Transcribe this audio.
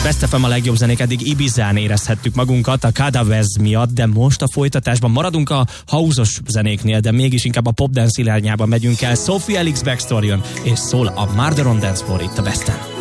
Best FM a legjobb zenék, eddig Ibizán érezhettük magunkat a Cadavez miatt, de most a folytatásban maradunk a house-os zenéknél, de mégis inkább a pop dance irányába megyünk el. Sophie Ellis Backstory-on, és szól a Murder on Dance Floor itt a Besten.